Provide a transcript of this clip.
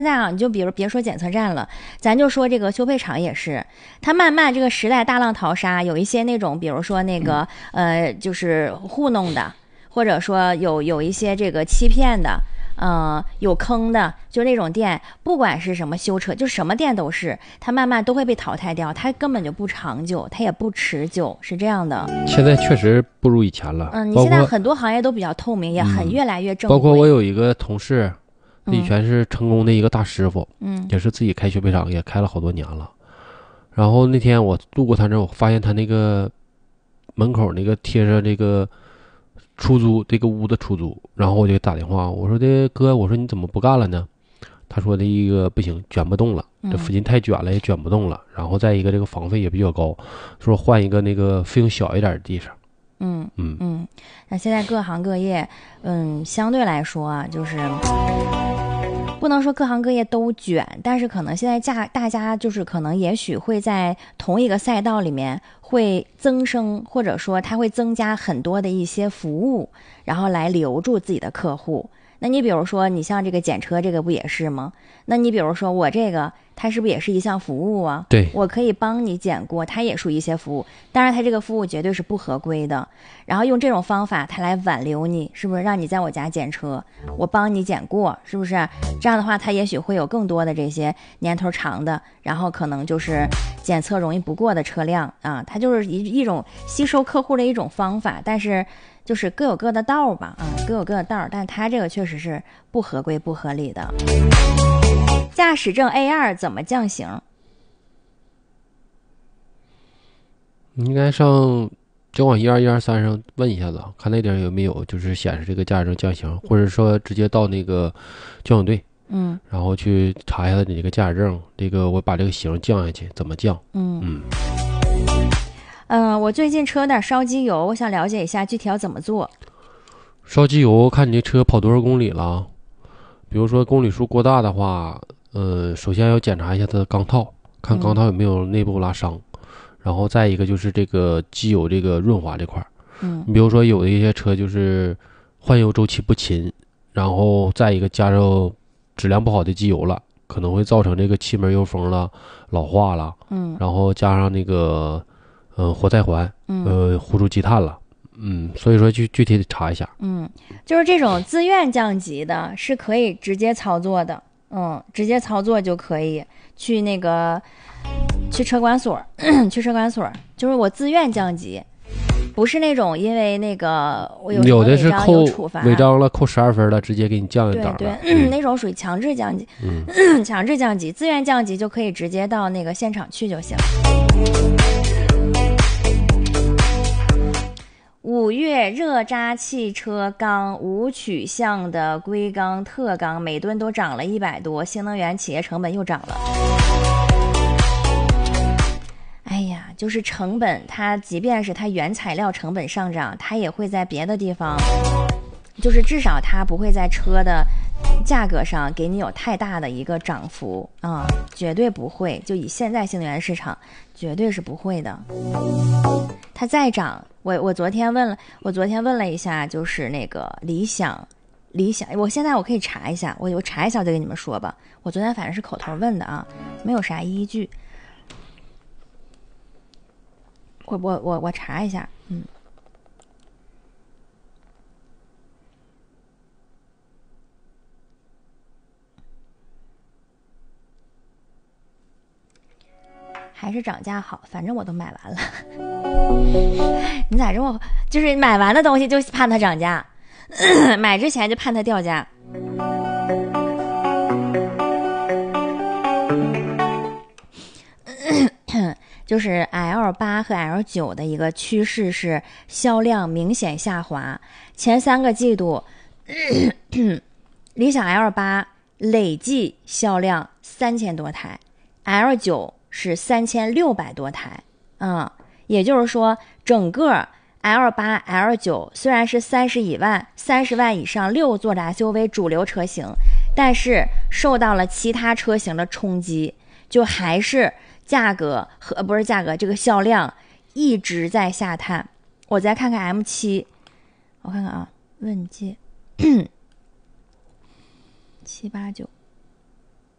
现在啊，你就比如别说检测站了，咱就说这个修配厂也是，它慢慢这个时代大浪淘沙，有一些那种，比如说那个就是糊弄的，或者说有一些这个欺骗的，有坑的，就那种店，不管是什么修车，就什么店都是，它慢慢都会被淘汰掉，它根本就不长久，它也不持久，是这样的。 现在确实不如以前了。 你现在很多行业都比较透明，也很越来越正规。 包括我有一个同事。以前是成功的一个大师傅，也是自己开修配厂，也开了好多年了。然后那天我路过他这儿，我发现他那个门口那个贴着这个出租这个屋的出租，然后我就打电话，我说的哥，我说你怎么不干了呢？他说的一个不行，卷不动了，这附近太卷了，也卷不动了。然后再一个这个房费也比较高，说换一个那个费用小一点的地方。 那现在各行各业，相对来说啊，就是不能说各行各业都卷，但是可能现在大家就是可能也许会在同一个赛道里面会增生，或者说它会增加很多的一些服务，然后来留住自己的客户。那你比如说你像这个检车这个不也是吗？那你比如说我这个它是不是也是一项服务啊？ 对， 我可以帮你检过，它也属于一些服务，当然它这个服务绝对是不合规的，然后用这种方法它来挽留你，是不是让你在我家检车，我帮你检过，是不是这样的话它也许会有更多的这些年头长的，然后可能就是检测容易不过的车辆啊，它就是一种吸收客户的一种方法，但是就是各有各的道吧，各有各的道，但它这个确实是不合规不合理的。驾驶证 A2 怎么降型？ 你应该上交管12123上问一下子，看那点有没有就是显示这个驾驶证降型，或者说直接到那个交警队，然后去查一下你这个驾驶证，这个我把这个型降下去，怎么降？ 我最近车有点烧机油，我想了解一下具体要怎么做。 烧机油看你这车跑多少公里了，比如说公里数过大的话，首先要检查一下它的钢套，看钢套有没有内部拉伤，然后再一个就是这个机油这个润滑这块你比如说有的一些车就是换油周期不勤，然后再一个加上质量不好的机油了，可能会造成这个气门油封了、老化了，然后加上那个活塞环，糊出积碳了。所以说具体得查一下。 就是这种自愿降级的是可以直接操作的，直接操作就可以去那个去车管所去车管所，就是我自愿降级，不是那种因为那个我有的是扣处罚违章了扣12分了，直接给你降一档了。 对，那种属于强制降级。强制降级，自愿降级就可以直接到那个现场去就行。5月热轧汽车钢无取向的硅钢、特钢每吨都涨了100多，新能源企业成本又涨了。哎呀，就是成本，它即便是它原材料成本上涨，它也会在别的地方，就是至少它不会在车的价格上给你有太大的一个涨幅啊，绝对不会。就以现在新能源市场，绝对是不会的。它再涨，我昨天问了一下，就是那个理想，我现在我可以查一下，我查一下再跟你们说吧。我昨天反正是口头问的啊，没有啥依据。我查一下，还是涨价好，反正我都买完了。你咋这么就是买完的东西就盼它涨价，买之前就盼它掉价。就是 L8 和 L9 的一个趋势是销量明显下滑，前3个季度理想 L8 累计销量3000多台， L9 是3600多台，也就是说整个 L8 L9 虽然是30万以上6座的 SUV 主流车型，但是受到了其他车型的冲击，就还是这个销量一直在下探。我再看看 M7， 我看看啊，问界789